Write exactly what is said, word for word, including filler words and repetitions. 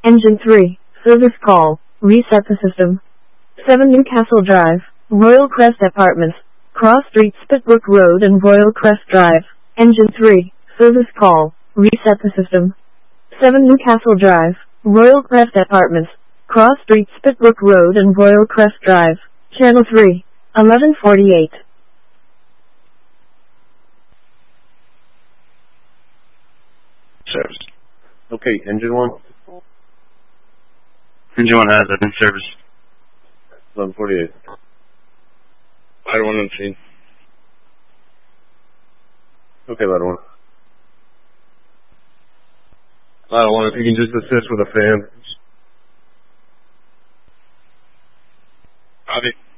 Engine three, service call, reset the system. seven Newcastle Drive, Royal Crest Apartments, Cross Street, Spitbrook Road and Royal Crest Drive. Engine three, service call, reset the system. seven Newcastle Drive, Royal Crest Apartments, Cross Street, Spitbrook Road and Royal Crest Drive. Channel three, eleven forty-eight. Service. Okay, engine one. Engine one has it in service. eleven forty-eight. Ladder one unseen. Okay, ladder one. Ladder one, if you can just assist with a fan. Copy.